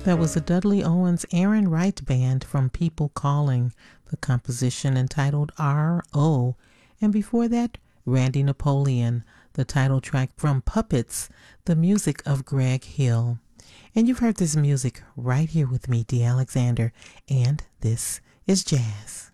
That was the Dudley Owens Aaron Wright Band from People Calling, the composition entitled R.O. And before that, Randy Napoleon, the title track from Puppets, the music of Greg Hill. And you've heard this music right here with me, Dee Alexander, and this is Jazz.